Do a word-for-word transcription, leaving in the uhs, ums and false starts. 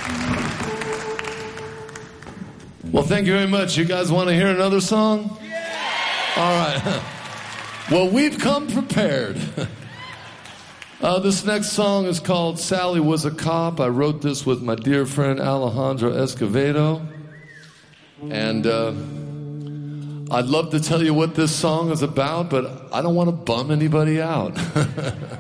Well, thank you very much. You guys want to hear another song? Yeah! All right. Well, we've come prepared. Uh, this next song is called Sally Was a Cop. I wrote this with my dear friend Alejandro Escovedo. And uh, I'd love to tell you what this song is about, but I don't want to bum anybody out.